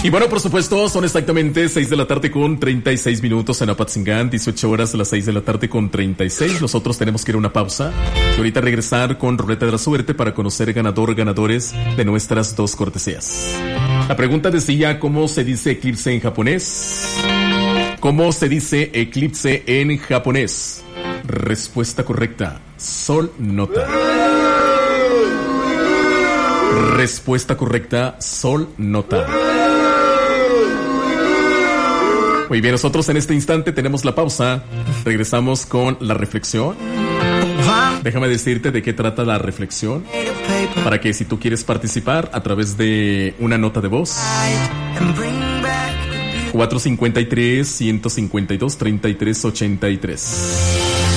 Y bueno, por supuesto, son exactamente 6 de la tarde con 36 minutos en Apatzingán, 18 horas a las 6 de la tarde con 36. Nosotros tenemos que ir a una pausa y ahorita regresar con Ruleta de la Suerte para conocer ganadores de nuestras dos cortesías. La pregunta decía, ¿cómo se dice eclipse en japonés? ¿Cómo se dice eclipse en japonés? Respuesta correcta, sol nota. Respuesta correcta, sol nota. Muy bien, nosotros en este instante tenemos la pausa. Regresamos con la reflexión. Déjame decirte de qué trata la reflexión, para que si tú quieres participar a través de una nota de voz, 453-152-3383.